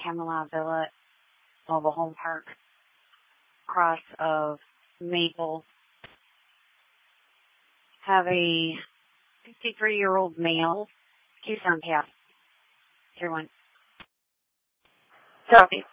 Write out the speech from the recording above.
Camelot Villa Mobile Home Park, cross of Maple. Have a 63-year-old male, Tucson Pass, 01. Copy.